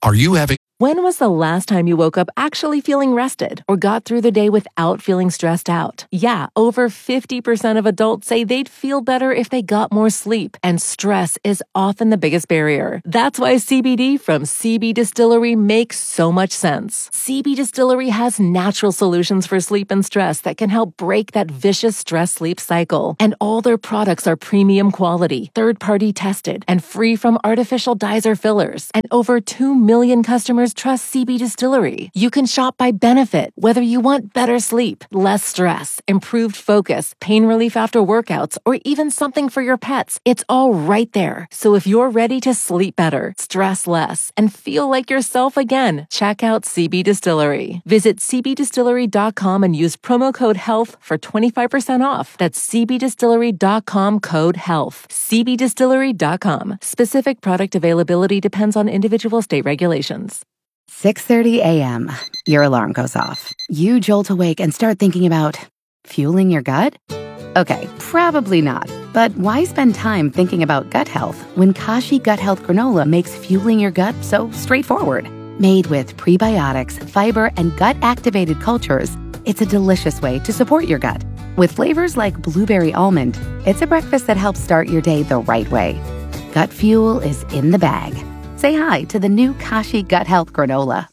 Are you having... When was the last time you woke up actually feeling rested or got through the day without feeling stressed out? Yeah, over 50% of adults say they'd feel better if they got more sleep, and stress is often the biggest barrier. That's why CBD from CB Distillery makes so much sense. CB Distillery has natural solutions for sleep and stress that can help break that vicious stress-sleep cycle. And all their products are premium quality, third-party tested, and free from artificial dyes or fillers. And over 2 million customers trust CB Distillery. You can shop by benefit, whether you want better sleep, less stress, improved focus, pain relief after workouts, or even something for your pets. It's all right there. So if you're ready to sleep better, stress less, and feel like yourself again, check out CB Distillery. Visit cbdistillery.com and use promo code HEALTH for 25% off. That's cbdistillery.com, code HEALTH. cbdistillery.com. Specific product availability depends on individual state regulations. 6:30 a.m. Your alarm goes off. You jolt awake and start thinking about fueling your gut? Okay, probably not. But why spend time thinking about gut health when Kashi Gut Health Granola makes fueling your gut so straightforward? Made with prebiotics, fiber, and gut-activated cultures, it's a delicious way to support your gut. With flavors like blueberry almond, it's a breakfast that helps start your day the right way. Gut fuel is in the bag. Say hi to the new Kashi Gut Health Granola.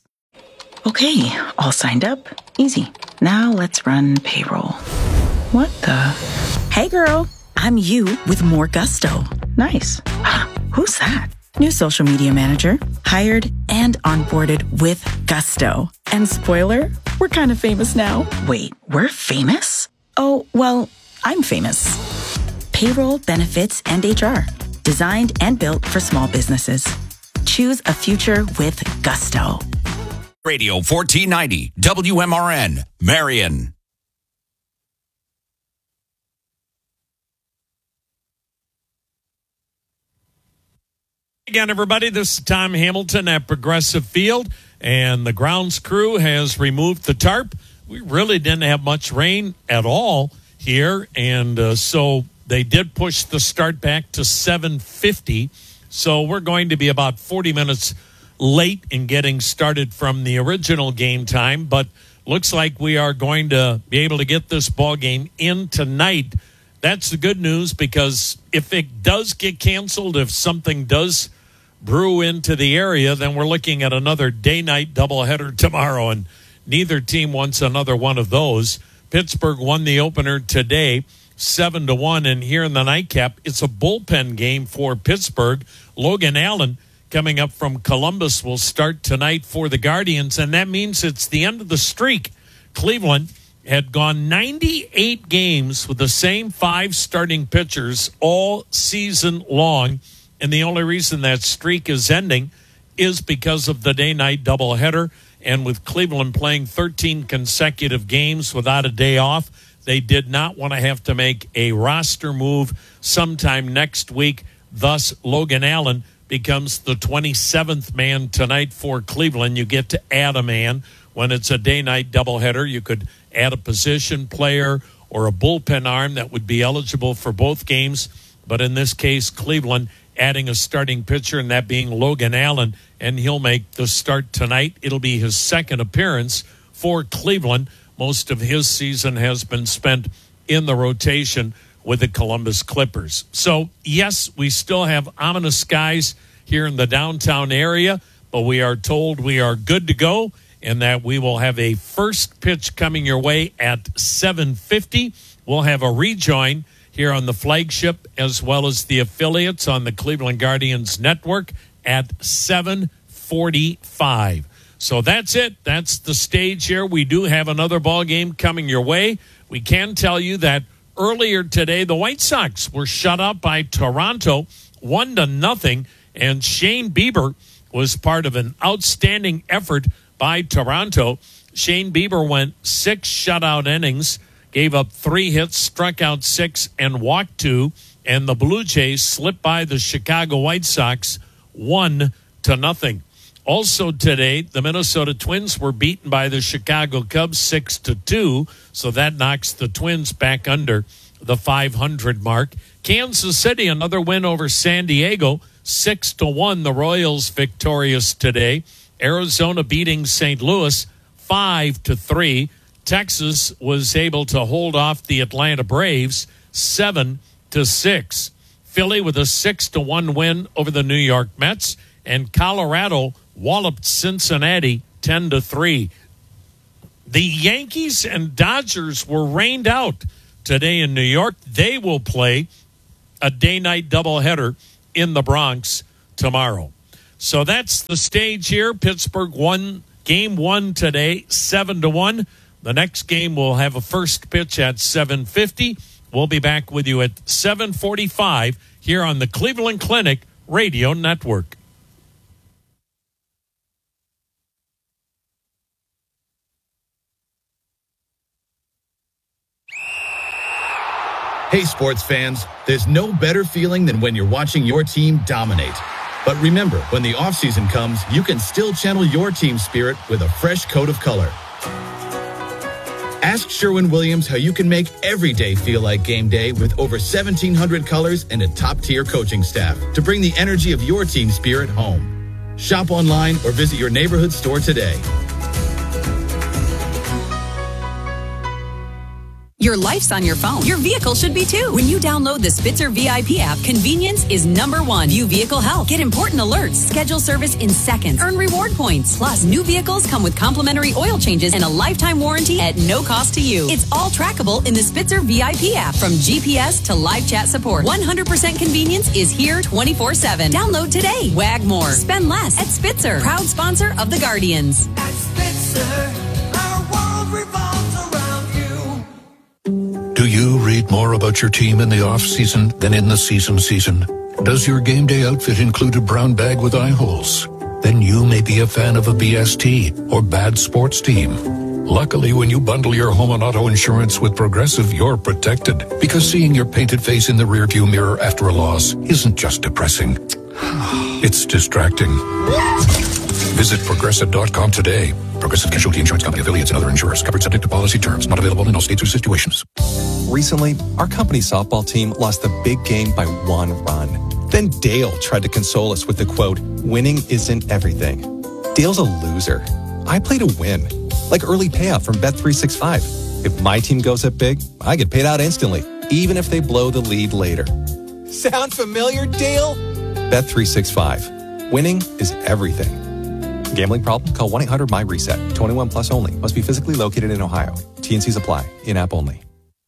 Okay, all signed up. Easy. Now let's run payroll. What the? Hey girl, I'm you with more gusto. Nice. Who's that? New social media manager. Hired and onboarded with gusto. And spoiler, we're kind of famous now. Wait, we're famous? Oh, well, I'm famous. Payroll, benefits, and HR. Designed and built for small businesses. Choose a future with gusto. Radio 1490, WMRN, Marion. Again, everybody, this is Tom Hamilton at Progressive Field, and the grounds crew has removed the tarp. We really didn't have much rain at all here, and so they did push the start back to 7:50. So we're going to be about 40 minutes late in getting started from the original game time, but looks like we are going to be able to get this ball game in tonight. That's the good news, because if it does get canceled, if something does brew into the area, then we're looking at another day-night doubleheader tomorrow, and neither team wants another one of those. Pittsburgh won the opener today, 7-1, and here in the nightcap, it's a bullpen game for Pittsburgh. Logan Allen, coming up from Columbus, will start tonight for the Guardians, and that means it's the end of the streak. Cleveland had gone 98 games with the same 5 starting pitchers all season long, and the only reason that streak is ending is because of the day-night doubleheader, and with Cleveland playing 13 consecutive games without a day off, they did not want to have to make a roster move sometime next week. Thus, Logan Allen becomes the 27th man tonight for Cleveland. You get to add a man. When it's a day-night doubleheader, you could add a position player or a bullpen arm that would be eligible for both games. But in this case, Cleveland adding a starting pitcher, and that being Logan Allen, and he'll make the start tonight. It'll be his second appearance for Cleveland. Most of his season has been spent in the rotation with the Columbus Clippers. So, yes, we still have ominous skies here in the downtown area, but we are told we are good to go, and that we will have a first pitch coming your way at 7:50. We'll have a rejoin here on the flagship as well as the affiliates on the Cleveland Guardians Network at 7:45. So that's it. That's the stage here. We do have another ball game coming your way. We can tell you that earlier today, the White Sox were shut out by Toronto 1-0, and Shane Bieber was part of an outstanding effort by Toronto. Shane Bieber went 6 shutout innings, gave up 3 hits, struck out 6, and walked 2, and the Blue Jays slipped by the Chicago White Sox 1-0. Also today, the Minnesota Twins were beaten by the Chicago Cubs 6-2, so that knocks the Twins back under the 500 mark. Kansas City, another win over San Diego, 6-1. The Royals victorious today. Arizona beating St. Louis 5-3. Texas was able to hold off the Atlanta Braves 7-6. Philly with a 6-1 win over the New York Mets, and Colorado walloped Cincinnati 10-3. The Yankees and Dodgers were rained out today in New York. They will play a day-night doubleheader in the Bronx tomorrow. So that's the stage here. Pittsburgh won game 1 today, 7-1. The next game will have a first pitch at 7:50. We'll be back with you at 7:45 here on the Cleveland Clinic Radio Network. Hey, sports fans, there's no better feeling than when you're watching your team dominate. But remember, when the offseason comes, you can still channel your team spirit with a fresh coat of color. Ask Sherwin-Williams how you can make every day feel like game day with over 1,700 colors and a top-tier coaching staff to bring the energy of your team spirit home. Shop online or visit your neighborhood store today. Your life's on your phone. Your vehicle should be too. When you download the Spitzer VIP app, convenience is number one. View vehicle health. Get important alerts. Schedule service in seconds. Earn reward points. Plus, new vehicles come with complimentary oil changes and a lifetime warranty at no cost to you. It's all trackable in the Spitzer VIP app. From GPS to live chat support, 100% convenience is here 24/7. Download today. Wag more. Spend less at Spitzer. Proud sponsor of the Guardians. At Spitzer, our world revolves around you. Do you read more about your team in the off-season than in the season? Does your game day outfit include a brown bag with eye holes? Then you may be a fan of a BST or bad sports team. Luckily, when you bundle your home and auto insurance with Progressive, you're protected. Because seeing your painted face in the rearview mirror after a loss isn't just depressing. It's distracting. Visit Progressive.com today. Progressive Casualty Insurance Company, affiliates, and other insurers. Covered subject to policy terms. Not available in all states or situations. Recently, our company softball team lost the big game by 1 run. Then Dale tried to console us with the quote, "Winning isn't everything." Dale's a loser. I play to win. Like early payout from Bet365. If my team goes up big, I get paid out instantly, even if they blow the lead later. Sound familiar, Dale? Bet365. Winning is everything. Gambling problem? Call 1-800-MY-RESET. 21 plus only. Must be physically located in Ohio. T&Cs apply. In-app only.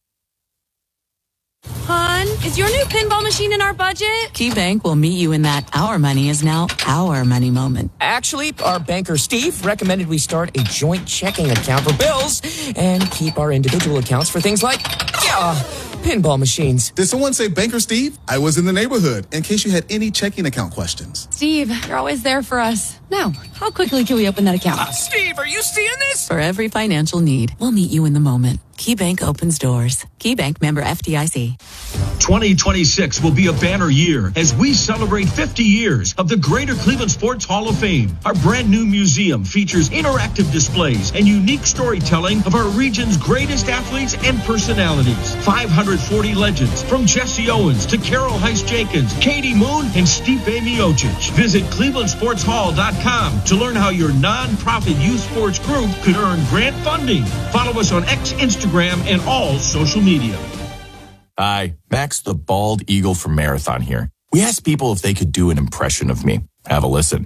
Hon, is your new pinball machine in our budget? KeyBank will meet you in that our money is now our money moment. Actually, our banker Steve recommended we start a joint checking account for bills and keep our individual accounts for things like, pinball machines. Did someone say Banker Steve? I was in the neighborhood in case you had any checking account questions. Steve, you're always there for us. Now, how quickly can we open that account? Steve, are you seeing this? For every financial need, we'll meet you in the moment. KeyBank opens doors. KeyBank, member FDIC. 2026 will be a banner year as we celebrate 50 years of the Greater Cleveland Sports Hall of Fame. Our brand new museum features interactive displays and unique storytelling of our region's greatest athletes and personalities. 540 legends from Jesse Owens to Carol Heiss-Jenkins, Katie Moon, and Stipe Miocic. Visit clevelandsportshall.com to learn how your nonprofit youth sports group could earn grant funding. Follow us on X, Instagram, and all social media. Hi, Max the Bald Eagle from Marathon here. We asked people if they could do an impression of me. Have a listen.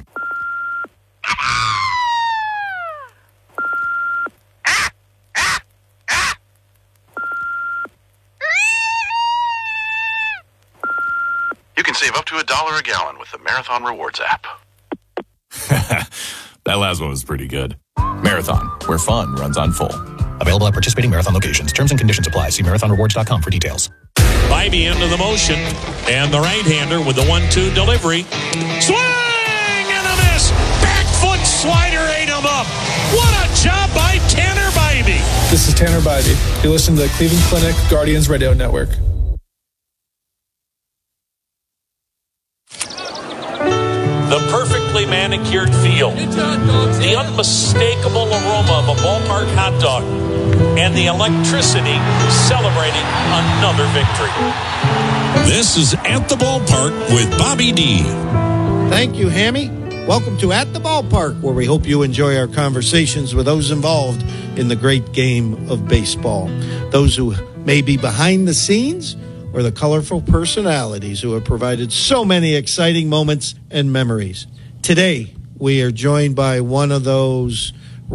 You can save up to $1 a gallon with the Marathon Rewards app. That last one was pretty good. Marathon, where fun runs on full. Available at participating Marathon locations. Terms and conditions apply. See marathonrewards.com for details. Bybee into the motion, and the right-hander with the 1-2 delivery. Swing and a miss. Back foot slider ate him up. What a job by Tanner Bybee. This is Tanner Bybee. You listen to the Cleveland Clinic Guardians Radio Network. The perfectly manicured field, the unmistakable aroma of a ballpark hot dog, and the electricity celebrating another victory. This is At the Ballpark with Bobby D. Thank you, Hammy. Welcome to At the Ballpark, where we hope you enjoy our conversations with those involved in the great game of baseball. Those who may be behind the scenes or the colorful personalities who have provided so many exciting moments and memories. Today, we are joined by one of those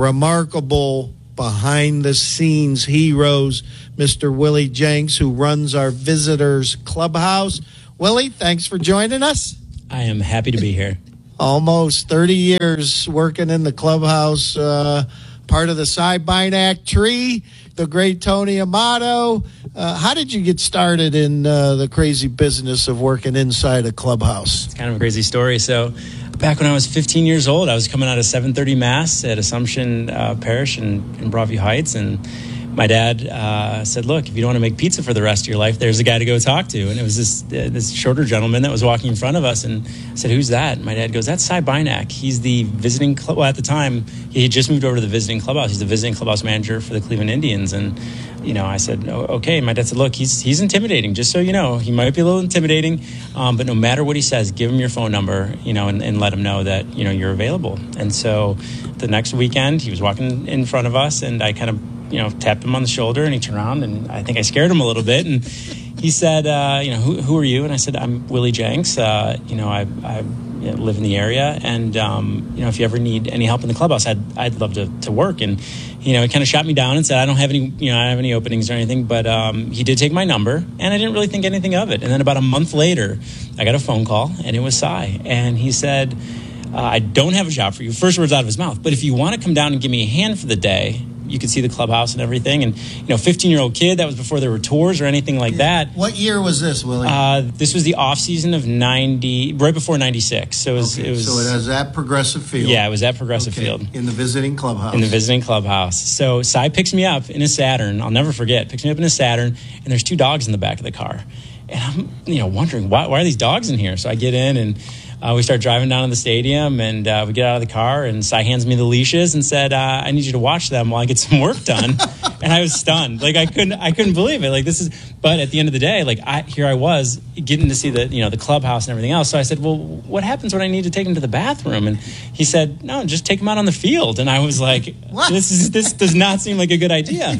remarkable behind-the-scenes heroes, Mr. Willie Jenks, who runs our visitors clubhouse. Willie, thanks for joining us. I am happy to be here. Almost 30 years working in the clubhouse, part of the Cy Bynack tree, the great Tony Amato. How did you get started in the crazy business of working inside a clubhouse? It's kind of a crazy story. So back when I was 15 years old, I was coming out of 7:30 Mass at Assumption Parish in Broadview Heights, and my dad said, look, if you don't want to make pizza for the rest of your life, there's a guy to go talk to. And it was this shorter gentleman that was walking in front of us, and I said, who's that? And my dad goes, that's Cy Bynack. He's the visiting club. Well, at the time, he had just moved over to the visiting clubhouse. He's the visiting clubhouse manager for the Cleveland Indians. And, you know, I said, okay. My dad said, look, he's intimidating, just so you know. He might be a little intimidating, but no matter what he says, give him your phone number, you know, and let him know that, you know, you're available. And so the next weekend, he was walking in front of us, and I kind of, you know, tapped him on the shoulder, and he turned around, and I think I scared him a little bit. And he said, you know, who are you? And I said, I'm Willie Jenks. You know, I live in the area, and, you know, if you ever need any help in the clubhouse, I'd love to work. And, you know, he kind of shot me down and said, I don't have any openings or anything, but he did take my number, and I didn't really think anything of it. And then about a month later, I got a phone call, and it was Cy. And he said, I don't have a job for you. First words out of his mouth. But if you want to come down and give me a hand for the day, you could see the clubhouse and everything. And, you know, 15-year-old kid, that was before there were tours or anything like that. What year was this, Willie? This was the off season of 90, right before 96. So it was. So it was at Progressive Field. Yeah, it was at Progressive Field. In the visiting clubhouse. In the visiting clubhouse. So Cy picks me up in a Saturn. I'll never forget. Picks me up in a Saturn, and there's two dogs in the back of the car. And I'm, you know, wondering, why are these dogs in here? So I get in, and we start driving down to the stadium, and we get out of the car, and Cy hands me the leashes and said, I need you to watch them while I get some work done. And I was stunned. Like, I couldn't believe it. Like, but at the end of the day, like, here I was getting to see the clubhouse and everything else. So I said, well, what happens when I need to take him to the bathroom? And he said, no, just take him out on the field. And I was like, this does not seem like a good idea.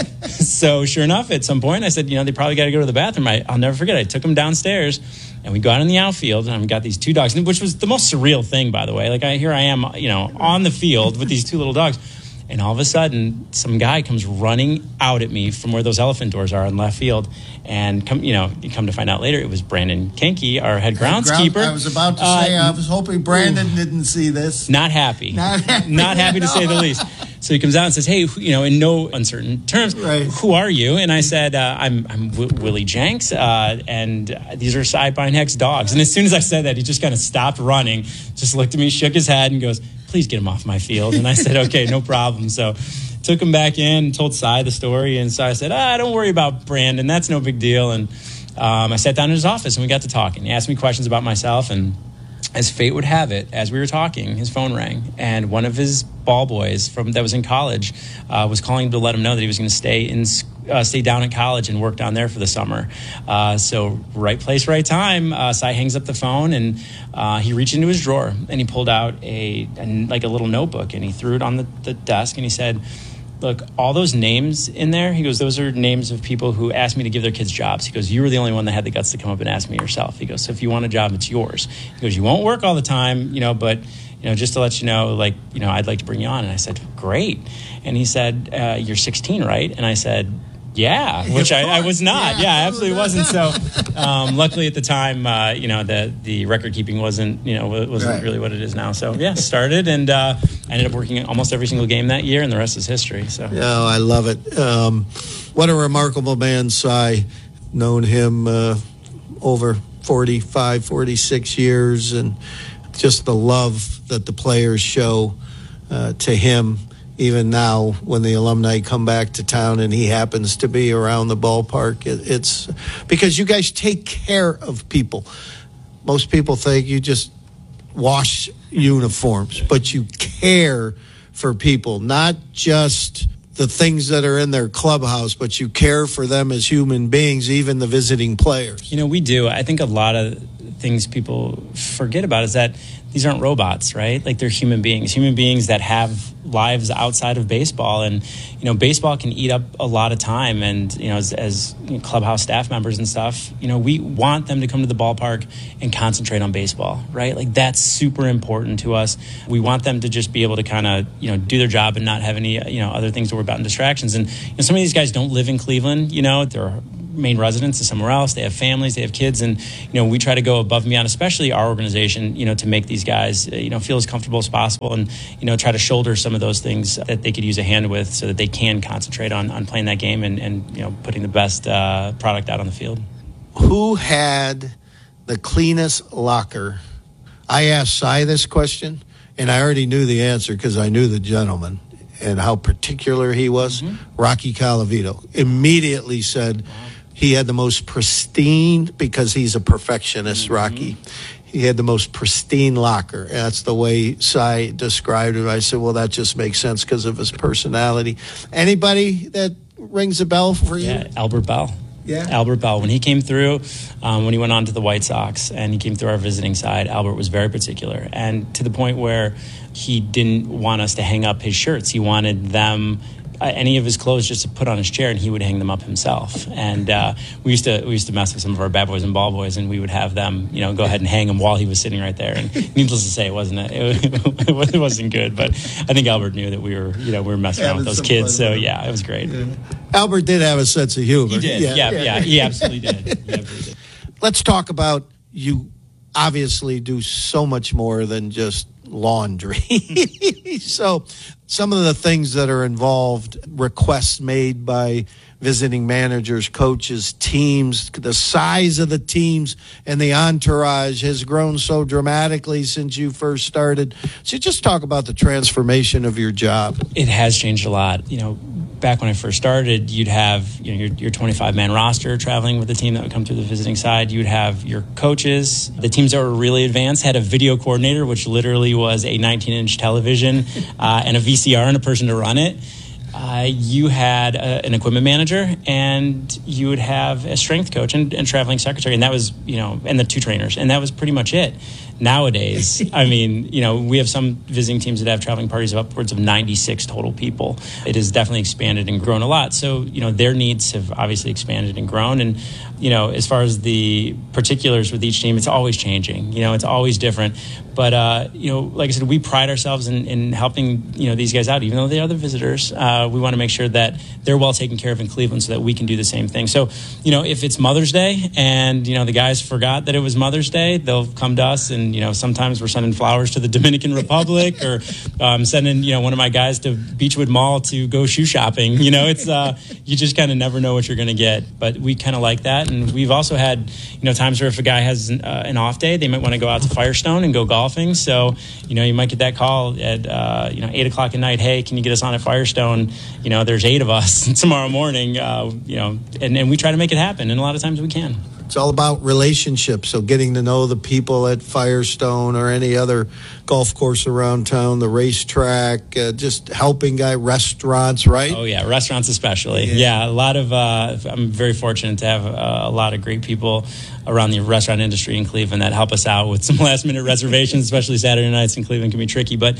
So sure enough, at some point I said, you know, they probably got to go to the bathroom. I'll never forget. I took him downstairs, and we go out in the outfield, and I've got these two dogs, which was the most surreal thing, by the way. Like, here I am, you know, on the field with these two little dogs. And all of a sudden, some guy comes running out at me from where those elephant doors are in left field. And, you come to find out later, it was Brandon Kenke, our head groundskeeper. I was about to say, I was hoping Brandon didn't see this. Not happy. Not happy to say the least. So he comes out and says, hey, you know, in no uncertain terms, who are you? And I said, I'm Willie Jenks, and these are Cy Bynack's dogs. And as soon as I said that, he just kind of stopped running, just looked at me, shook his head, and goes, please get him off my field. And I said, okay, no problem. So took him back in and told Cy the story. And so I said, don't worry about Brandon. That's no big deal. And I sat down in his office, and we got to talking. He asked me questions about myself, and as fate would have it, as we were talking, his phone rang, and one of his ball boys that was in college was calling to let him know that he was going to stay down at college and work down there for the summer. So right place, right time. Cy hangs up the phone, and he reached into his drawer, and he pulled out a little notebook, and he threw it on the desk, and he said, look, all those names in there, he goes, those are names of people who asked me to give their kids jobs. He goes, you were the only one that had the guts to come up and ask me yourself. He goes, so if you want a job, it's yours. He goes, you won't work all the time, you know, but, you know, just to let you know, like, you know, I'd like to bring you on. And I said, great. And he said, you're 16, right? And I said, yeah, which I was not. Yeah, I absolutely wasn't. So luckily at the time, you know, the record keeping wasn't really what it is now. So yeah, started, and I ended up working almost every single game that year, and the rest is history. So yeah, I love it. What a remarkable man, Cy. Known him over 45, 46 years, and just the love that the players show to him. Even now, when the alumni come back to town and he happens to be around the ballpark, it's because you guys take care of people. Most people think you just wash uniforms, but you care for people, not just the things that are in their clubhouse, but you care for them as human beings, even the visiting players. You know, we do. I think a lot of things people forget about is that these aren't robots, right? Like, they're human beings that have lives outside of baseball. And, baseball can eat up a lot of time. And, as clubhouse staff members and stuff, we want them to come to the ballpark and concentrate on baseball, right? Like, that's super important to us. We want them to just be able to kind of, do their job and not have any, other things to worry about and distractions. And some of these guys don't live in Cleveland, they're main residence is somewhere else. They have families, they have kids, and we try to go above and beyond, especially our organization, to make these guys feel as comfortable as possible, and try to shoulder some of those things that they could use a hand with, so that they can concentrate on playing that game and putting the best product out on the field. Who had the cleanest locker? I asked Cy this question, and I already knew the answer because I knew the gentleman and how particular he was. Rocky Colavito immediately said he had the most pristine, because he's a perfectionist, Rocky. He had the most pristine locker. And that's the way Cy described it. I said, well, that just makes sense because of his personality. Anybody that rings a bell for you? Yeah, Albert Bell. Yeah. Albert Bell. When he came through, when he went on to the White Sox and he came through our visiting side, Albert was very particular. And to the point where he didn't want us to hang up his shirts. He wanted them, any of his clothes, just to put on his chair, and he would hang them up himself. And we used to mess with some of our bad boys and ball boys, and we would have them, go ahead and hang them while he was sitting right there. And needless to say, it wasn't good. But I think Albert knew that we were messing around with those kids. So yeah, it was great. Yeah. Albert did have a sense of humor. He did. Yeah, he absolutely did. Let's talk about, you obviously do so much more than just laundry. So some of the things that are involved, requests made by visiting managers, coaches, teams, the size of the teams and the entourage has grown so dramatically since you first started. So just talk about the transformation of your job. It has changed a lot. Back when I first started, you'd have your 25-man roster traveling with the team that would come through the visiting side. You'd have your coaches. The teams that were really advanced had a video coordinator, which literally was a 19-inch television and a VCR and a person to run it. You had an equipment manager, and you would have a strength coach and traveling secretary, and that was, and the two trainers, and that was pretty much it. Nowadays, we have some visiting teams that have traveling parties of upwards of 96 total people. It has definitely expanded and grown a lot. So, their needs have obviously expanded and grown. And, as far as the particulars with each team, it's always changing. It's always different. But, like I said, we pride ourselves in helping, these guys out. Even though they are the visitors, we want to make sure that they're well taken care of in Cleveland so that we can do the same thing. So, if it's Mother's Day and, the guys forgot that it was Mother's Day, they'll come to us, and sometimes we're sending flowers to the Dominican Republic, or sending, one of my guys to Beechwood Mall to go shoe shopping. It's you just kind of never know what you're going to get. But we kind of like that. And we've also had, times where if a guy has an off day, they might want to go out to Firestone and go golfing. So, you might get that call at, 8 o'clock at night. Hey, can you get us on at Firestone? There's 8 of us tomorrow morning, and we try to make it happen. And a lot of times we can. It's all about relationships. So getting to know the people at Firestone or any other golf course around town, the racetrack, just helping restaurants, right? Oh, yeah, restaurants especially. Yeah, a lot of, I'm very fortunate to have a lot of great people around the restaurant industry in Cleveland that help us out with some last-minute reservations, especially Saturday nights in Cleveland can be tricky. But,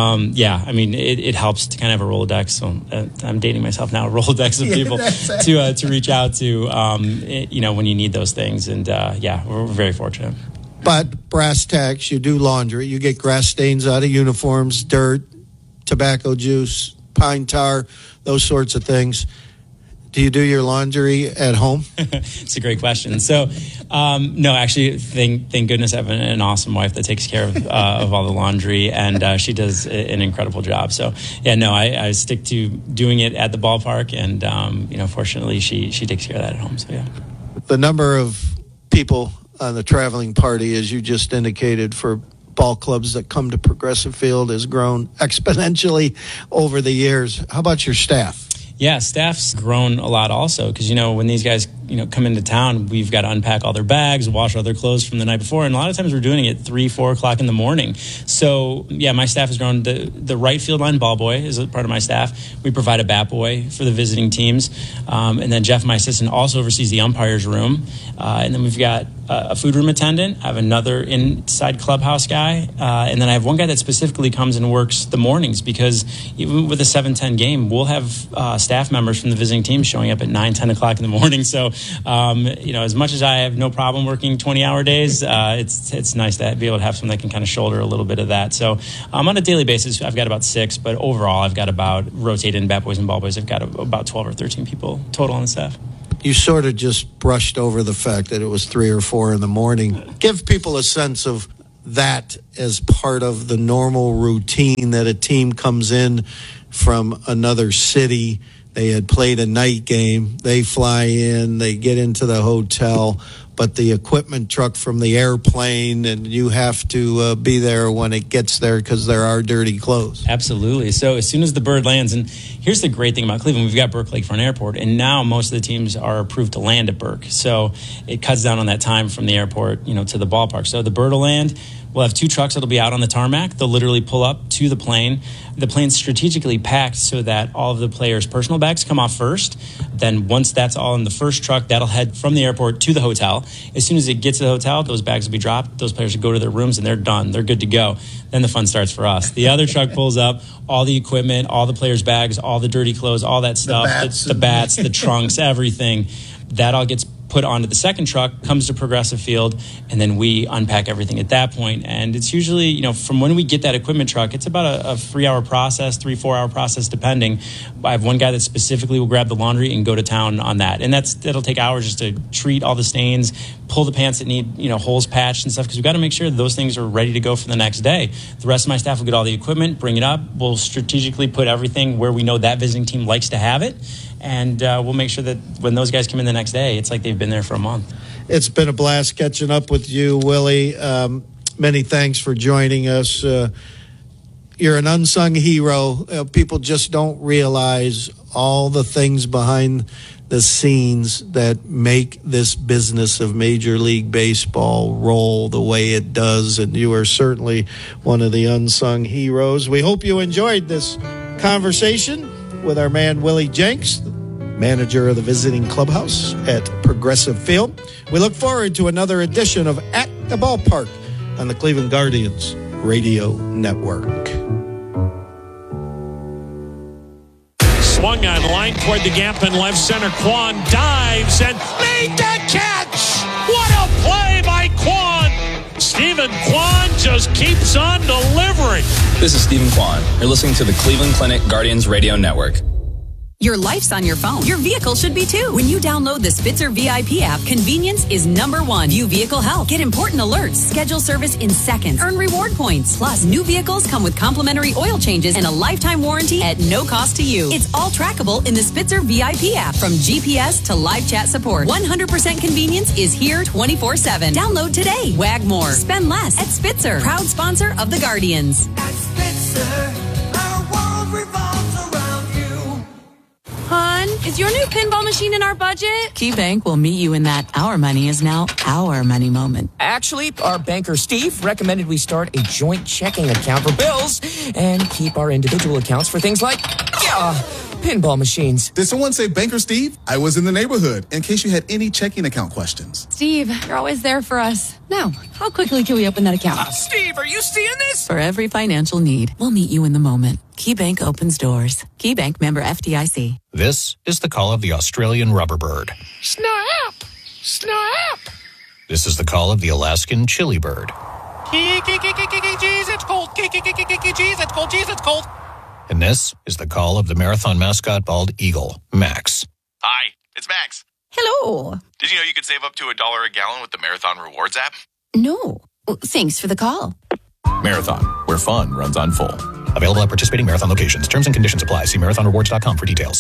it helps to kind of have a Rolodex. So I'm dating myself now, a Rolodex of people to reach out to, when you need those things. And, we're very fortunate. But brass tacks, you do laundry. You get grass stains out of uniforms, dirt, tobacco juice, pine tar, those sorts of things. Do you do your laundry at home? It's a great question. So, no, actually, thank goodness I have an awesome wife that takes care of all the laundry, and she does an incredible job. So, I stick to doing it at the ballpark, and, fortunately, she takes care of that at home. So, yeah. The number of people on the traveling party, as you just indicated, for ball clubs that come to Progressive Field has grown exponentially over the years. How about your staff? Yeah, staff's grown a lot also because, when these guys come into town, we've got to unpack all their bags, wash all their clothes from the night before. And a lot of times we're doing it 3, 4 o'clock in the morning. So, yeah, my staff has grown. The right field line ball boy is a part of my staff. We provide a bat boy for the visiting teams. And then Jeff, my assistant, also oversees the umpire's room. And then we've got a food room attendant. I have another inside clubhouse guy. And then I have one guy that specifically comes and works the mornings, because even with a 7-10 game, we'll have staff members from the visiting team showing up at 9, 10 o'clock in the morning. So, as much as I have no problem working 20-hour days, it's nice to be able to have someone that can kind of shoulder a little bit of that. So on a daily basis, I've got about 6, but overall I've got about, rotated in bat boys and ball boys, I've got about 12 or 13 people total on the staff. You sort of just brushed over the fact that it was 3 or 4 in the morning. Give people a sense of that as part of the normal routine, that a team comes in from another city. They had played a night game. They fly in, they get into the hotel, but the equipment truck from the airplane, and you have to be there when it gets there because there are dirty clothes. Absolutely. So as soon as the bird lands, and here's the great thing about Cleveland, we've got Burke Lakefront Airport, and now most of the teams are approved to land at Burke. So it cuts down on that time from the airport, to the ballpark. So the bird will land. We'll have 2 trucks that'll be out on the tarmac. They'll literally pull up to the plane. The plane's strategically packed so that all of the players' personal bags come off first. Then once that's all in the first truck, that'll head from the airport to the hotel. As soon as it gets to the hotel, those bags will be dropped. Those players will go to their rooms, and they're done. They're good to go. Then the fun starts for us. The other truck pulls up, all the equipment, all the players' bags, all the dirty clothes, all that stuff, the bats, the trunks, everything. That all gets put onto the second truck, comes to Progressive Field, and then we unpack everything at that point. And it's usually, from when we get that equipment truck, it's about a 3-hour process, 3-4 hour process, depending. I have one guy that specifically will grab the laundry and go to town on that. And that'll take hours just to treat all the stains, pull the pants that need, holes patched and stuff, because we've got to make sure that those things are ready to go for the next day. The rest of my staff will get all the equipment, bring it up. We'll strategically put everything where we know that visiting team likes to have it. And we'll make sure that when those guys come in the next day, it's like they've been there for a month. It's been a blast catching up with you, Willie. Many thanks for joining us. You're an unsung hero. People just don't realize all the things behind the scenes that make this business of Major League Baseball roll the way it does. And you are certainly one of the unsung heroes. We hope you enjoyed this conversation with our man Willie Jenks, manager of the visiting clubhouse at Progressive Field. We look forward to another edition of At the Ballpark on the Cleveland Guardians Radio Network. Swung on line toward the gap in left center. Kwan dives and made the catch. What a play by Kwan. Stephen Kwan just keeps on delivering. This is Stephen Kwan. You're listening to the Cleveland Clinic Guardians Radio Network. Your life's on your phone. Your vehicle should be too. When you download the Spitzer VIP app, convenience is number 1. View vehicle health. Get important alerts. Schedule service in seconds. Earn reward points. Plus, new vehicles come with complimentary oil changes and a lifetime warranty at no cost to you. It's all trackable in the Spitzer VIP app. From GPS to live chat support, 100% convenience is here 24/7. Download today. Wag more. Spend less at Spitzer. Proud sponsor of the Guardians. At Spitzer, our world revolves around you. Hon, is your new pinball machine in our budget? KeyBank will meet you in that our money is now our money moment. Actually, our banker Steve recommended we start a joint checking account for bills and keep our individual accounts for things like pinball machines. Did someone say Banker Steve? I was in the neighborhood, in case you had any checking account questions. Steve, you're always there for us. Now, how quickly can we open that account? Steve, are you seeing this? For every financial need, we'll meet you in the moment. KeyBank opens doors. KeyBank, member FDIC. This is the call of the Australian rubber bird. Snap! Snap! This is the call of the Alaskan chili bird. Jeez, it's cold. Jeez, it's cold. Jeez, it's cold. And this is the call of the marathon mascot bald eagle, Max. Hi, it's Max. Hello. Did you know you could save up to $1 a gallon with the Marathon Rewards app? No. Thanks for the call. Marathon, where fun runs on full. Available at participating marathon locations. Terms and conditions apply. See marathonrewards.com for details.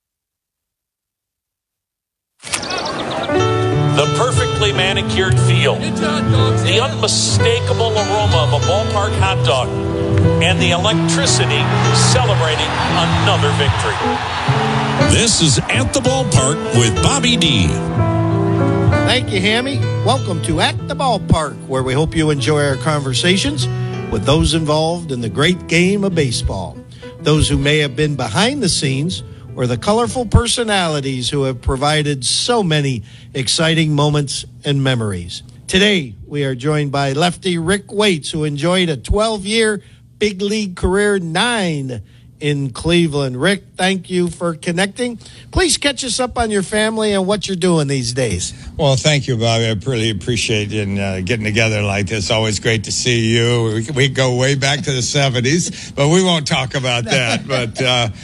The perfectly manicured field, the unmistakable aroma of a ballpark hot dog, and the electricity celebrating another victory. This is At the Ballpark with Bobby D. Thank you, Hammy. Welcome to At the Ballpark, where we hope you enjoy our conversations with those involved in the great game of baseball. Those who may have been behind the scenes or the colorful personalities who have provided so many exciting moments and memories. Today, we are joined by lefty Rick Waits, who enjoyed a 12-year big league career, 9 in Cleveland. Rick, thank you for connecting. Please catch us up on your family and what you're doing these days. Well, thank you, Bobby. I really appreciate getting together like this. Always great to see you. We go way back to the 70s, but we won't talk about that. But,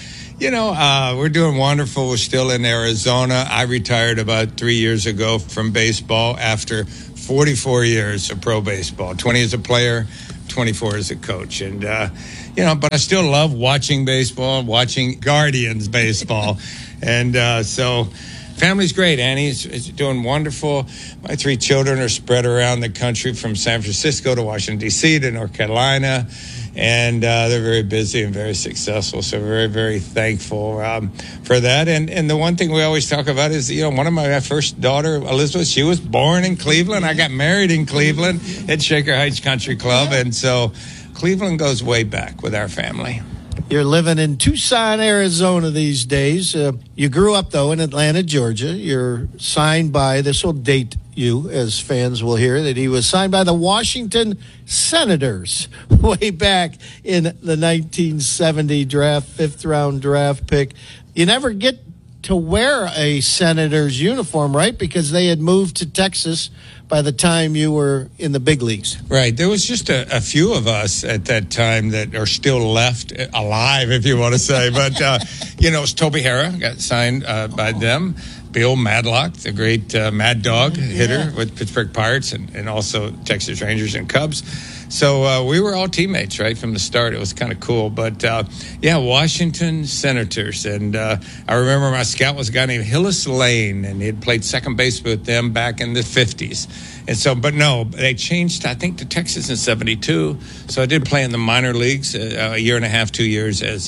we're doing wonderful. We're still in Arizona. I retired about 3 years ago from baseball after 44 years of pro baseball, 20 as a player, 24 as a coach. And, but I still love watching baseball, watching Guardians baseball. And so family's great. Annie's is doing wonderful. My 3 children are spread around the country from San Francisco to Washington, D.C. to North Carolina. And they're very busy and very successful. So very, very thankful for that. And the one thing we always talk about is, one of my first daughter, Elizabeth, she was born in Cleveland. I got married in Cleveland at Shaker Heights Country Club. And so Cleveland goes way back with our family. You're living in Tucson, Arizona these days. You grew up, though, in Atlanta, Georgia. You're signed by, this will date you, as fans will hear, that he was signed by the Washington Senators way back in the 1970 draft, 5th-round draft pick. You never get to wear a Senators uniform, right? Because they had moved to Texas by the time you were in the big leagues. Right. There was just a few of us at that time that are still left alive, if you want to say. But, it was Toby Harrah got signed by them. Bill Madlock, the great Mad Dog hitter with Pittsburgh Pirates and also Texas Rangers and Cubs. So we were all teammates right from the start. It was kind of cool. But, Washington Senators. And I remember my scout was a guy named Hillis Lane, and he had played second base with them back in the 50s. And so, but no, they changed, I think, to Texas in 72. So I did play in the minor leagues a year and a half, 2 years as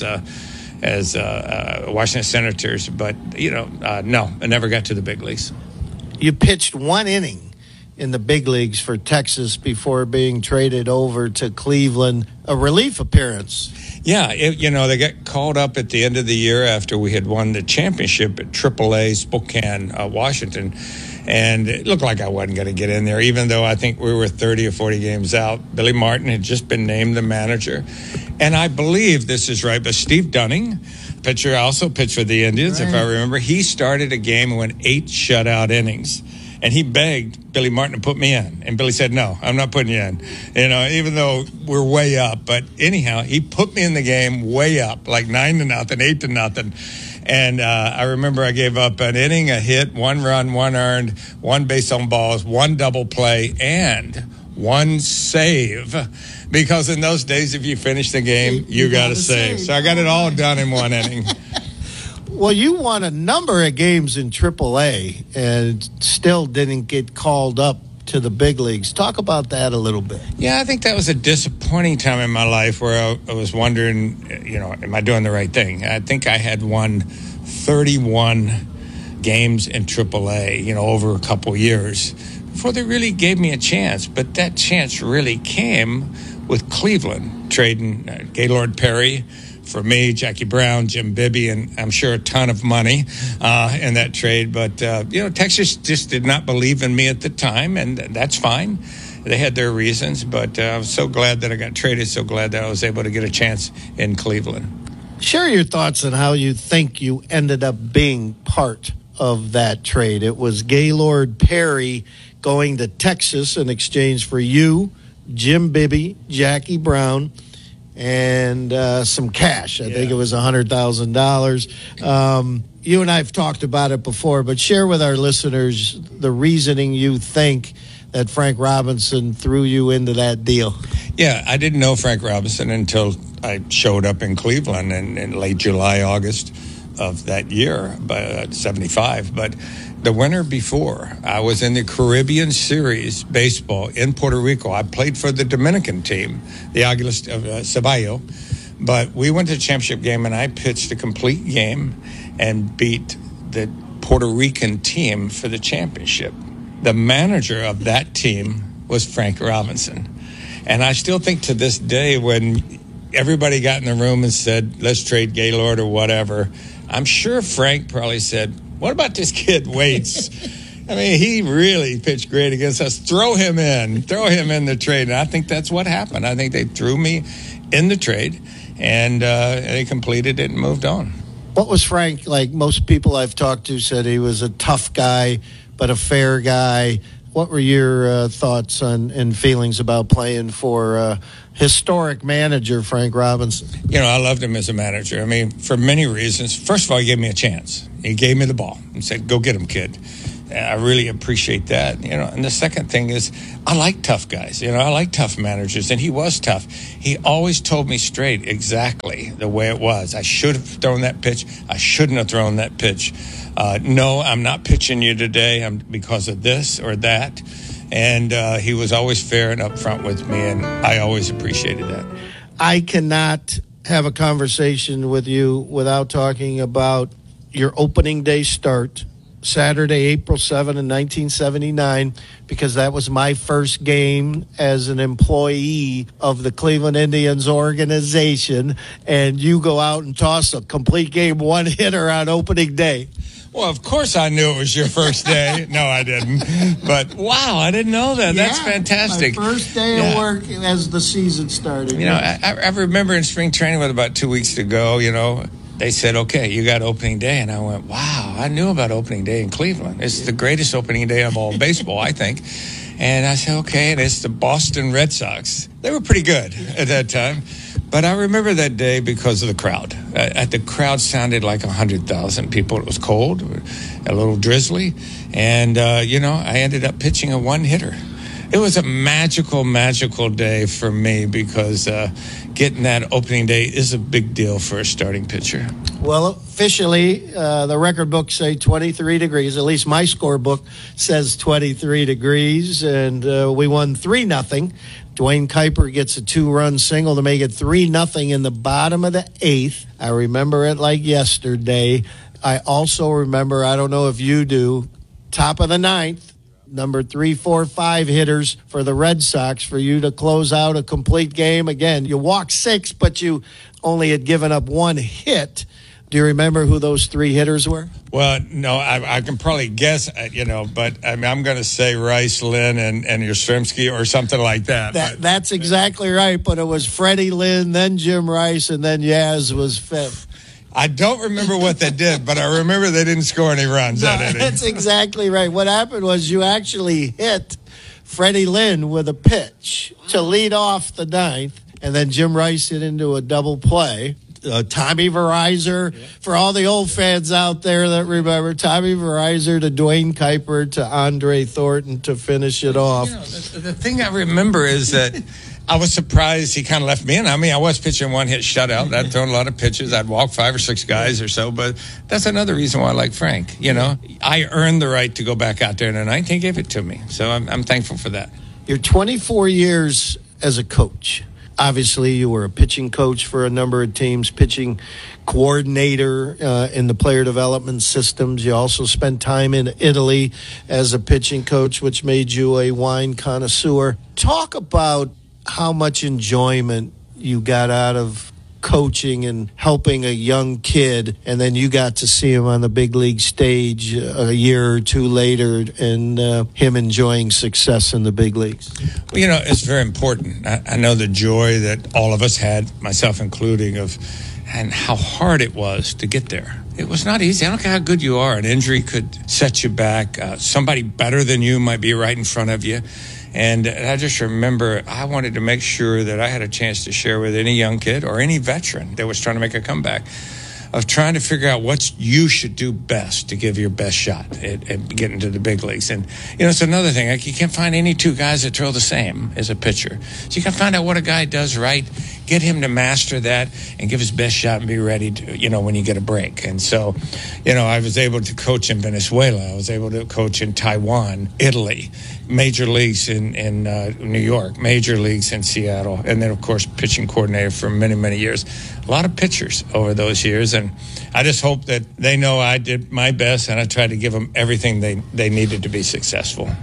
Washington Senators. But, no, I never got to the big leagues. You pitched 1 inning in the big leagues for Texas before being traded over to Cleveland, a relief appearance. Yeah, they got called up at the end of the year after we had won the championship at AAA Spokane, Washington. And it looked like I wasn't going to get in there, even though I think we were 30 or 40 games out. Billy Martin had just been named the manager. And I believe this is right, but Steve Dunning, pitcher, also pitched for the Indians, if I remember. He started a game and went 8 shutout innings. And he begged Billy Martin to put me in. And Billy said, no, I'm not putting you in. Even though we're way up. But anyhow, he put me in the game way up, like 9-0, 8-0. And I remember I gave up an inning, a hit, 1 run, 1 earned, 1 base on balls, 1 double play, and 1 save. Because in those days, if you finish the game, you got to save. So I got it all done in 1 inning. Well, you won a number of games in AAA and still didn't get called up to the big leagues. Talk about that a little bit. Yeah, I think that was a disappointing time in my life where I was wondering, am I doing the right thing? I think I had won 31 games in AAA, over a couple years before they really gave me a chance. But that chance really came with Cleveland trading Gaylord Perry for me, Jackie Brown, Jim Bibby, and I'm sure a ton of money in that trade. But, Texas just did not believe in me at the time, and that's fine. They had their reasons, but I'm so glad that I got traded, so glad that I was able to get a chance in Cleveland. Share your thoughts on how you think you ended up being part of that trade. It was Gaylord Perry going to Texas in exchange for you, Jim Bibby, Jackie Brown, and some cash. I think it was $100,000. You and I have talked about it before, but share with our listeners the reasoning you think that Frank Robinson threw you into that deal. Yeah, I didn't know Frank Robinson until I showed up in Cleveland in late July, August of that year, by 75. But the winter before, I was in the Caribbean Series baseball in Puerto Rico. I played for the Dominican team, the Águilas of Ceballo. But we went to the championship game, and I pitched a complete game and beat the Puerto Rican team for the championship the manager of that team was Frank Robinson. And I still think to this day, when everybody got in the room and said, let's trade Gaylord or whatever, I'm sure Frank probably said, what about this kid Waits? I mean, he really pitched great against us. Throw him in the trade. And I think that's what happened. I think they threw me in the trade, and they completed it and moved on. What was Frank like? Most people I've talked to said he was a tough guy, but a fair guy. What were your thoughts on and feelings about playing for historic manager Frank Robinson? You know, I loved him as a manager. I mean, for many reasons. First of all, he gave me a chance. He gave me the ball and said, go get him, kid. I really appreciate that, you know. And the second thing is, I like tough guys. You know, I like tough managers, and he was tough. He always told me straight exactly the way it was. I should have thrown that pitch. I shouldn't have thrown that pitch. No, I'm not pitching you today because of this or that. And he was always fair and upfront with me, and I always appreciated that. I cannot have a conversation with you without talking about your opening day start, Saturday, April 7 in 1979, because that was my first game as an employee of the Cleveland Indians organization, and you go out and toss a complete game one-hitter on opening day. Well, of course I knew it was your first day. No, I didn't. But, wow, I didn't know that. That's fantastic. My first day of work as the season started. You know, I remember in spring training with about 2 weeks to go, you know, they said, okay, you got opening day. And I went, wow, I knew about opening day in Cleveland. It's the greatest opening day of all baseball, I think. And I said, okay, and it's the Boston Red Sox. They were pretty good at that time. But I remember that day because of the crowd. The crowd sounded like 100,000 people. It was cold, a little drizzly. And, you know, I ended up pitching a one-hitter. It was a magical, magical day for me because getting that opening day is a big deal for a starting pitcher. Well, officially, the record books say 23 degrees. At least my scorebook says 23 degrees, and we won 3-0. Dwayne Kuiper gets a 2-run single to make it 3-0 in the bottom of the 8th. I remember it like yesterday. I also remember, I don't know if you do, top of the 9th, number 3, 4, 5 hitters for the Red Sox for you to close out a complete game. Again, you walked 6, but you only had given up 1 hit. Do you remember who those 3 hitters were? Well, no, I can probably guess, you know, but I mean, I'm going to say Rice, Lynn, and Yastrzemski or something like that. That's exactly right, but it was Freddie Lynn, then Jim Rice, and then Yaz was 5th. I don't remember what they did, but I remember they didn't score any runs that inning. That's exactly right. What happened was you actually hit Freddie Lynn with a pitch to lead off the 9th, and then Jim Rice hit into a double play. Tommy Verizor, for all the old fans out there that remember, Tommy Verizor to Dwayne Kuiper to Andre Thornton to finish it off. You know, the thing I remember is that I was surprised he kind of left me in. I mean, I was pitching 1-hit shutout. I'd thrown a lot of pitches. I'd walk 5 or 6 guys or so. But that's another reason why I like Frank. You know, I earned the right to go back out there in the 9th. He gave it to me. So I'm thankful for that. You're 24 years as a coach. Obviously, you were a pitching coach for a number of teams, pitching coordinator in the player development systems. You also spent time in Italy as a pitching coach, which made you a wine connoisseur. Talk about how much enjoyment you got out of coaching and helping a young kid, and then you got to see him on the big league stage a year or 2 later, and him enjoying success in the big leagues. Well, you know, it's very important. I know the joy that all of us had, myself including, and how hard it was to get there. It was not easy. I don't care how good you are. An injury could set you back. Somebody better than you might be right in front of you. And I just remember I wanted to make sure that I had a chance to share with any young kid or any veteran that was trying to make a comeback of trying to figure out what you should do best to give your best shot at getting to the big leagues. And, you know, it's another thing. Like, you can't find any 2 guys that throw the same as a pitcher. So you can find out what a guy does right, get him to master that, and give his best shot and be ready to, you know, when you get a break. And so, you know, I was able to coach in Venezuela. I was able to coach in Taiwan, Italy, major leagues in New York, major leagues in Seattle, and then, of course, pitching coordinator for many, many years. A lot of pitchers over those years, and I just hope that they know I did my best and I tried to give them everything they needed to be successful.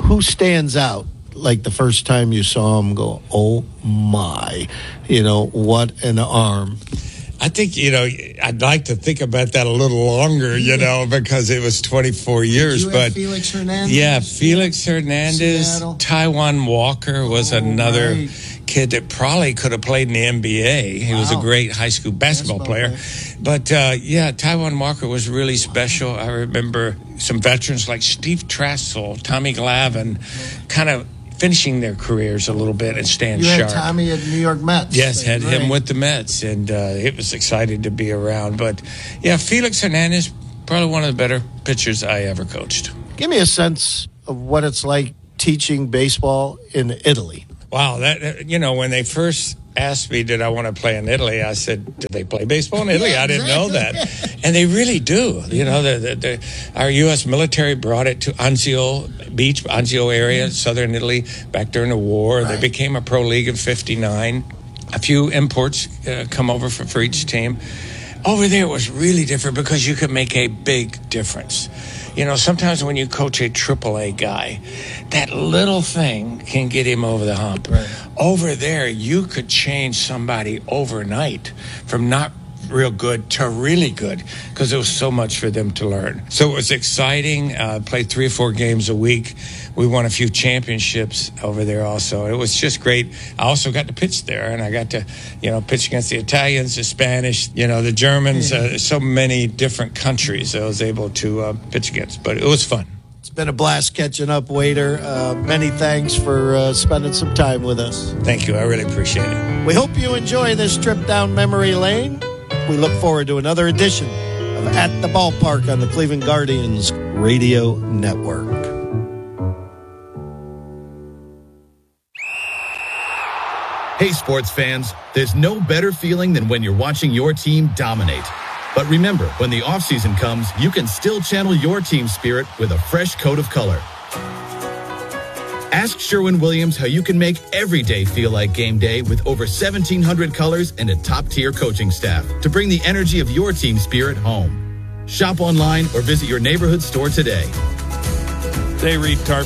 who stands out? Like the first time you saw him go, oh my, what an arm. I think, I'd like to think about that a little longer, because it was 24 years. Did you have Felix Hernandez? Yeah, Felix Hernandez. Seattle. Taiwan Walker was another kid that probably could have played in the NBA. He was a great high school basketball player. But, Taiwan Walker was really special. I remember some veterans like Steve Trassel, Tommy Glavine, kind of finishing their careers a little bit and staying sharp. You had Tommy at New York Mets. Yes, had him with the Mets, and it was exciting to be around. But, Felix Hernandez, probably one of the better pitchers I ever coached. Give me a sense of what it's like teaching baseball in Italy. Wow, when they first asked me, did I want to play in Italy, I said, do they play baseball in Italy? I didn't know that. And they really do. Our U.S. military brought it to Anzio area, southern Italy, back during the war. Right. They became a pro league in 59. A few imports come over for each team. Over there, it was really different because you could make a big difference. Sometimes when you coach a AAA guy, that little thing can get him over the hump. Right. Over there, you could change somebody overnight from not real good to really good because there was so much for them to learn. So it was exciting. Played 3 or 4 games a week. We won a few championships over there also. It was just great. I also got to pitch there, and I got to, pitch against the Italians, the Spanish, the Germans, so many different countries I was able to pitch against. But it was fun. It's been a blast catching up, Waiter. Many thanks for spending some time with us. Thank you. I really appreciate it. We hope you enjoy this trip down memory lane. We look forward to another edition of At the Ballpark on the Cleveland Guardians Radio Network. Hey, sports fans, there's no better feeling than when you're watching your team dominate. But remember, when the offseason comes, you can still channel your team spirit with a fresh coat of color. Ask Sherwin-Williams how you can make every day feel like game day with over 1,700 colors and a top-tier coaching staff to bring the energy of your team spirit home. Shop online or visit your neighborhood store today. They read tarp.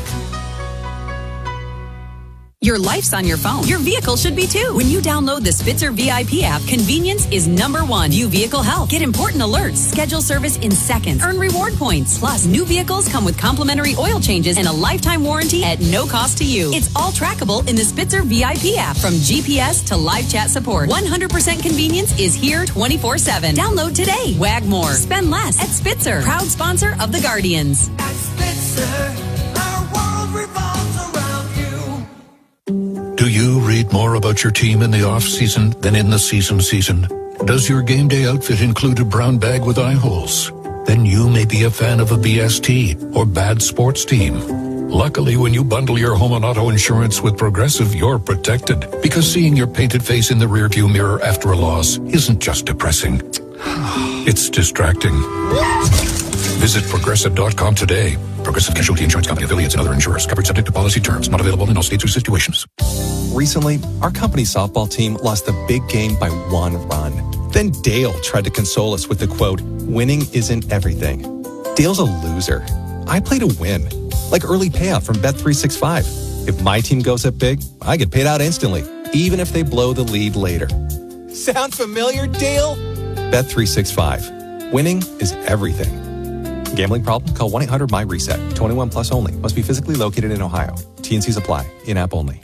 Your life's on your phone. Your vehicle should be too. When you download the Spitzer VIP app, convenience is #1. View vehicle health. Get important alerts. Schedule service in seconds. Earn reward points. Plus, new vehicles come with complimentary oil changes and a lifetime warranty at no cost to you. It's all trackable in the Spitzer VIP app. From GPS to live chat support, 100% convenience is here 24/7. Download today. Wag more. Spend less at Spitzer. Proud sponsor of the Guardians. At Spitzer, our world revolves around you. Do you read more about your team in the off-season than in the season? Does your game day outfit include a brown bag with eye holes? Then you may be a fan of a BST or bad sports team. Luckily, when you bundle your home and auto insurance with Progressive, you're protected. Because seeing your painted face in the rearview mirror after a loss isn't just depressing. It's distracting. Visit Progressive.com today. Progressive Casualty Insurance Company, affiliates, and other insurers. Covered subject to policy terms. Not available in all states or situations. Recently, our company softball team lost the big game by 1 run. Then Dale tried to console us with the quote, winning isn't everything. Dale's a loser. I play to win. Like early payout from Bet365. If my team goes up big, I get paid out instantly, even if they blow the lead later. Sound familiar, Dale? Bet365. Winning is everything. Gambling problem? Call 1-800-MY-RESET. 21 plus only. Must be physically located in Ohio. T&Cs apply. In-app only.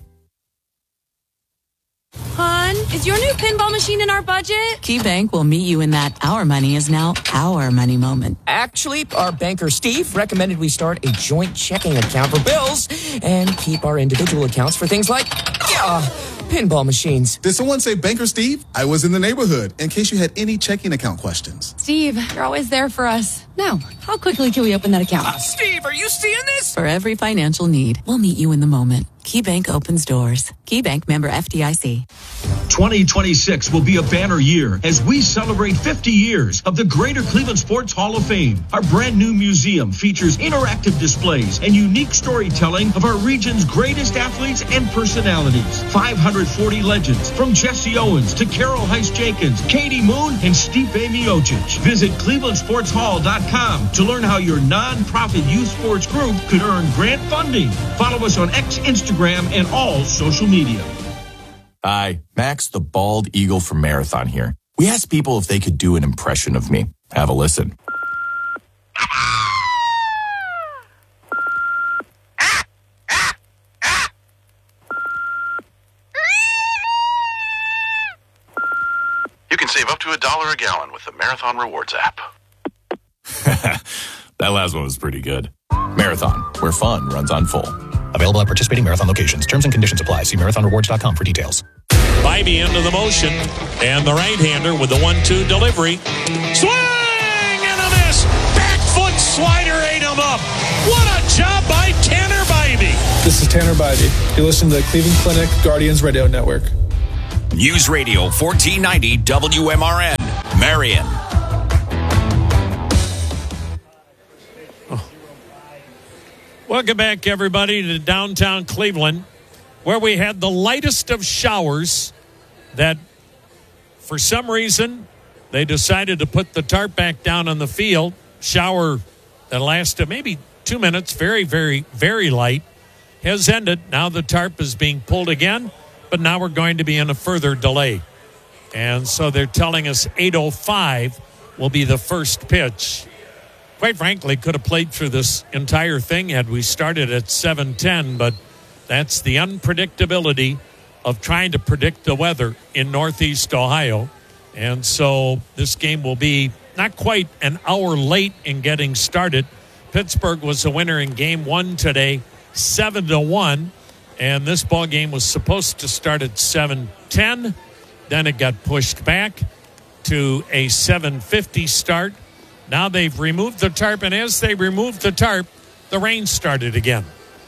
Hon, is your new pinball machine in our budget? KeyBank will meet you in that our money is now our money moment. Actually, our banker Steve recommended we start a joint checking account for bills and keep our individual accounts for things like pinball machines. Did someone say Banker Steve? I was in the neighborhood in case you had any checking account questions. Steve, you're always there for us. Now, how quickly can we open that account? Steve, are you seeing this? For every financial need, we'll meet you in the moment. KeyBank opens doors. KeyBank member FDIC. 2026 will be a banner year as we celebrate 50 years of the Greater Cleveland Sports Hall of Fame. Our brand new museum features interactive displays and unique storytelling of our region's greatest athletes and personalities. 540 legends from Jesse Owens to Carol Heiss-Jenkins, Katie Moon, and Stipe Miocic. Visit clevelandsportshall.com to learn how your nonprofit youth sports group could earn grant funding. Follow us on X, Instagram, and all social media. Hi, Max the Bald Eagle from Marathon here. We asked people if they could do an impression of me. Have a listen. You can save up to $1 a gallon with the Marathon Rewards app. That last one was pretty good. Marathon, where fun runs on full. Available at participating Marathon locations. Terms and conditions apply. See marathonrewards.com for details. Bybee into the motion, and the right-hander with the 1-2 delivery. Swing and a miss. Back foot slider ate him up. What a job by Tanner Bybee. This is Tanner Bybee. You listen to the Cleveland Clinic Guardians Radio Network. News Radio 1490 WMRN, Marion. Welcome back, everybody, to downtown Cleveland, where we had the lightest of showers that, for some reason, they decided to put the tarp back down on the field. Shower that lasted maybe 2 minutes, very, very, very light, has ended. Now the tarp is being pulled again, but now we're going to be in a further delay. And so they're telling us 8:05 will be the first pitch. Quite frankly, could have played through this entire thing had we started at 7:10, but that's the unpredictability of trying to predict the weather in Northeast Ohio. And so this game will be not quite an hour late in getting started. Pittsburgh was the winner in game one today, 7-1. And this ball game was supposed to start at 7:10. Then it got pushed back to a 7:50 start. Now they've removed the tarp, and as they removed the tarp, the rain started again.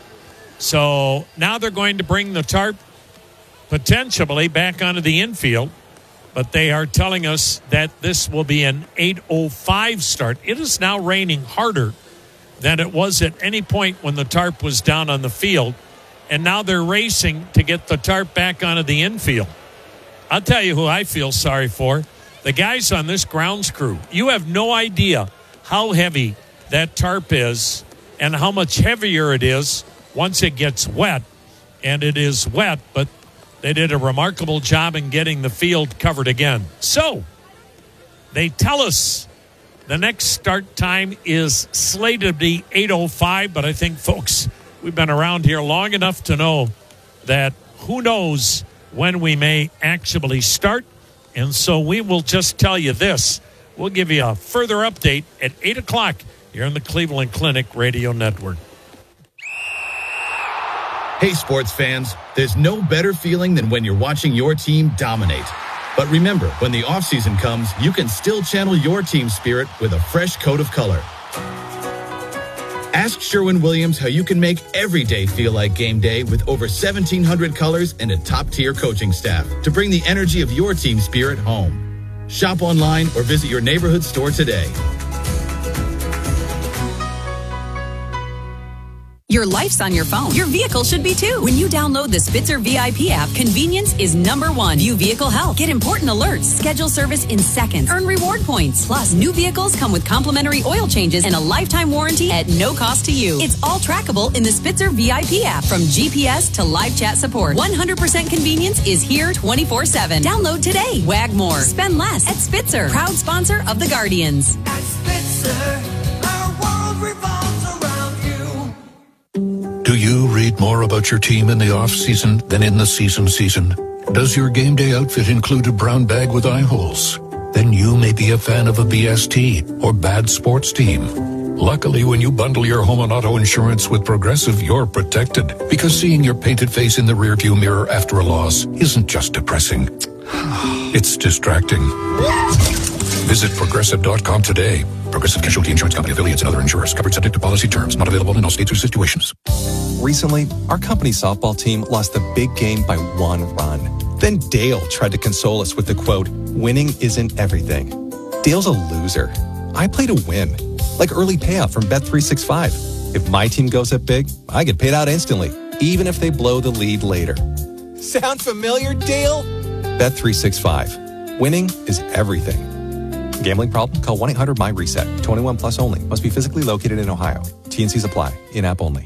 So now they're going to bring the tarp potentially back onto the infield, but they are telling us that this will be an 8:05 start. It is now raining harder than it was at any point when the tarp was down on the field, and now they're racing to get the tarp back onto the infield. I'll tell you who I feel sorry for. The guys on this grounds crew. You have no idea how heavy that tarp is and how much heavier it is once it gets wet. And it is wet, but they did a remarkable job in getting the field covered again. So they tell us the next start time is slated to be 8:05, but I think, folks, we've been around here long enough to know that who knows when we may actually start. And so we will just tell you this. We'll give you a further update at 8 o'clock here on the Cleveland Clinic Radio Network. Hey, sports fans, there's no better feeling than when you're watching your team dominate. But remember, when the offseason comes, you can still channel your team spirit with a fresh coat of color. Ask Sherwin-Williams how you can make every day feel like game day with over 1,700 colors and a top-tier coaching staff to bring the energy of your team spirit home. Shop online or visit your neighborhood store today. Your life's on your phone. Your vehicle should be too. When you download the Spitzer VIP app, convenience is number one. View vehicle health. Get important alerts. Schedule service in seconds. Earn reward points. Plus, new vehicles come with complimentary oil changes and a lifetime warranty at no cost to you. It's all trackable in the Spitzer VIP app. From GPS to live chat support, 100% convenience is here 24/7. Download today. Wag more. Spend less at Spitzer. Proud sponsor of the Guardians. At Spitzer, our world revolves around you. Do you read more about your team in the off-season than in the season? Does your game day outfit include a brown bag with eye holes? Then you may be a fan of a BST or bad sports team. Luckily, when you bundle your home and auto insurance with Progressive, you're protected. Because seeing your painted face in the rearview mirror after a loss isn't just depressing. It's distracting. Visit Progressive.com today. Progressive Casualty Insurance Company affiliates and other insurers. Covered subject to policy terms. Not available in all states or situations. Recently, our company softball team lost the big game by 1 run. Then Dale tried to console us with the quote, "Winning isn't everything." Dale's a loser. I play to win, like early payout from Bet365. If my team goes up big, I get paid out instantly, even if they blow the lead later. Sound familiar, Dale? Bet365. Winning is everything. Gambling problem? Call 1-800-MY-RESET. 21 plus only. Must be physically located in Ohio. T&Cs apply. In-app only.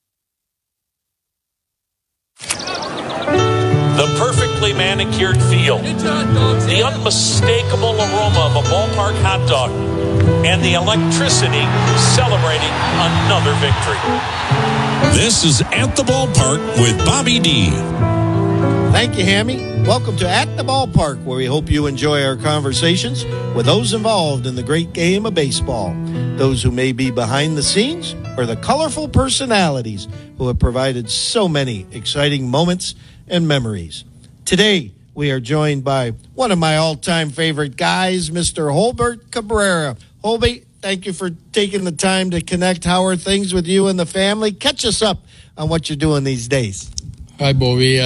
The perfectly manicured field, the unmistakable aroma of a ballpark hot dog, and the electricity celebrating another victory. This is At the Ballpark with Bobby D. Thank you, Hammy. Welcome to At the Ballpark, where we hope you enjoy our conversations with those involved in the great game of baseball. Those who may be behind the scenes or the colorful personalities who have provided so many exciting moments and memories. Today, we are joined by one of my all-time favorite guys, Mr. Holbert Cabrera. Holby, thank you for taking the time to connect. How are things with you and the family? Catch us up on what you're doing these days. Hi, Bobby.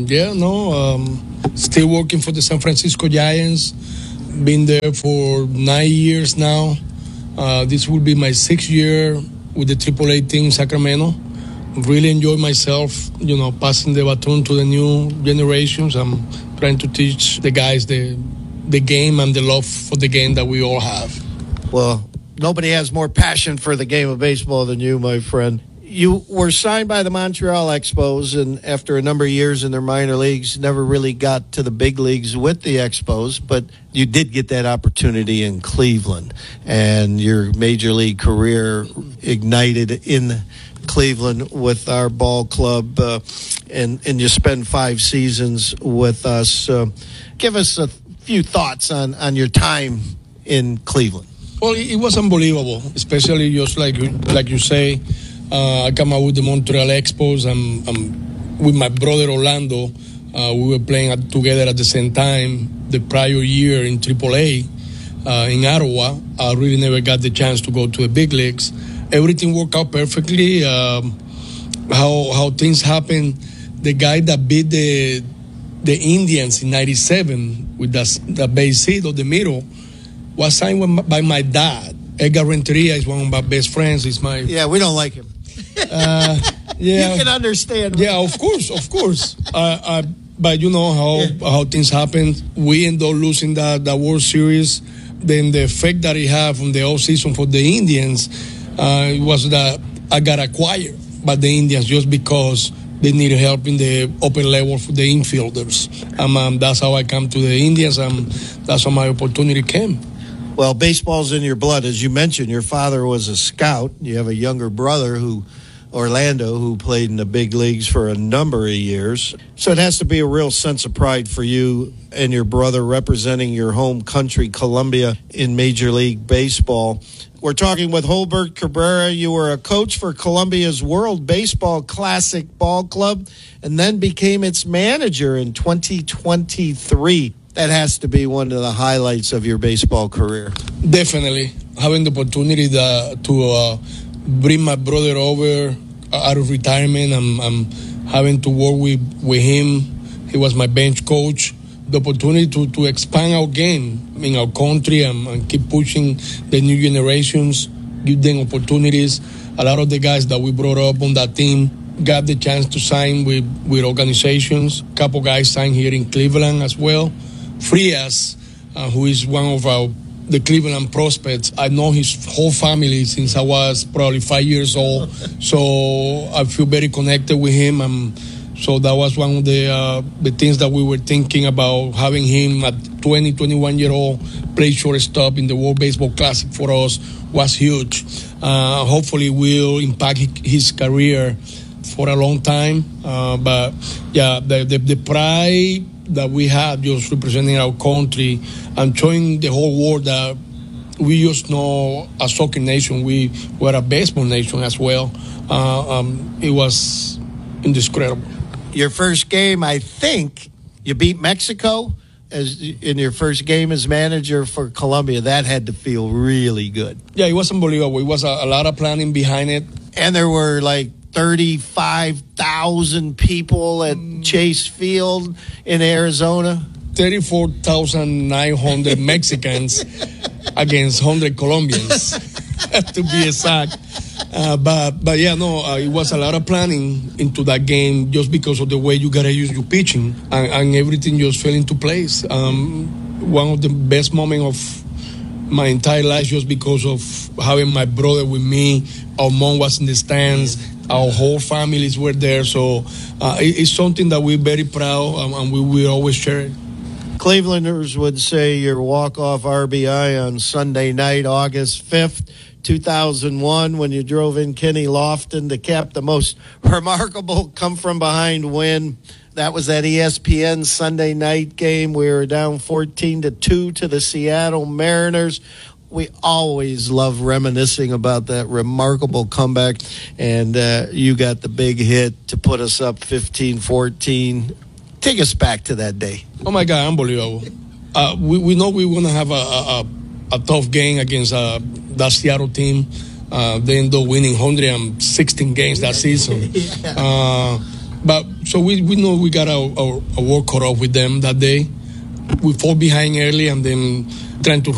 Still working for the San Francisco Giants. Been there for 9 years now. This will be my 6th year with the AAA team, Sacramento. Really enjoy myself, passing the baton to the new generations. I'm trying to teach the guys the game and the love for the game that we all have. Well, nobody has more passion for the game of baseball than you, my friend. You were signed by the Montreal Expos, and after a number of years in their minor leagues, never really got to the big leagues with the Expos, but you did get that opportunity in Cleveland, and your major league career ignited in Cleveland with our ball club, and you spend 5 seasons with us. Give us a few thoughts on your time in Cleveland. Well, it was unbelievable, especially just like you say. I come out with the Montreal Expos. I'm with my brother Orlando. We were playing together at the same time the prior year in AAA in Ottawa. I really never got the chance to go to the big leagues. Everything worked out perfectly. How things happen. The guy that beat the Indians in '97 with the base hit of the middle was signed by my dad. Edgar Renteria is one of my best friends. Yeah, we don't like him. Yeah, you can understand. Yeah, of course. But you know how things happen. We end up losing the World Series. Then the effect that it had from the offseason for the Indians was that I got acquired by the Indians just because they needed help in the upper level for the infielders. That's how I come to the Indians, and that's how my opportunity came. Well, baseball's in your blood. As you mentioned, your father was a scout. You have a younger brother, Orlando, who played in the big leagues for a number of years. So it has to be a real sense of pride for you and your brother representing your home country, Colombia, in Major League Baseball. We're talking with Holbert Cabrera. You were a coach for Colombia's World Baseball Classic Ball Club and then became its manager in 2023. That has to be one of the highlights of your baseball career. Definitely. Having the opportunity to bring my brother over out of retirement. I'm having to work with him. He was my bench coach. The opportunity to expand our game in our country and keep pushing the new generations, give them opportunities. A lot of the guys that we brought up on that team got the chance to sign with organizations. A couple guys signed here in Cleveland as well. Frias, who is one of the Cleveland prospects. I know his whole family since I was probably 5 years old, so I feel very connected with him. So that was one of the things that we were thinking about, having him at 21-year-old play shortstop in the World Baseball Classic for us was huge. Hopefully will impact his career for a long time. But yeah, the pride that we have just representing our country and showing the whole world that we just know a soccer nation, we were a baseball nation as well. It was indescribable. Your first game, I think, you beat Mexico as in your first game as manager for Colombia. That had to feel really good. Yeah, it was unbelievable. It was a lot of planning behind it. And there were like 35,000 people at Chase Field in Arizona. 34,900 Mexicans against 100 Colombians, to be exact. But yeah, no, it was a lot of planning into that game just because of the way you gotta use your pitching and everything just fell into place. One of the best moments of my entire life just because of having my brother with me. Our mom was in the stands. Our whole families were there. So it's something that we're very proud and we will always share it. Clevelanders would say your walk-off RBI on Sunday night, August 5th, 2001, when you drove in Kenny Lofton to cap the most remarkable come-from-behind win. That was that ESPN Sunday night game. We were down 14-2 to the Seattle Mariners. We always love reminiscing about that remarkable comeback, and you got the big hit to put us up 15-14. Take us back to that day. Oh, my God, unbelievable. We know we're going to have a tough game against that Seattle team. They ended up winning 116 games that season. But so we know we got a work cut off with them that day. We fought behind early and then trying to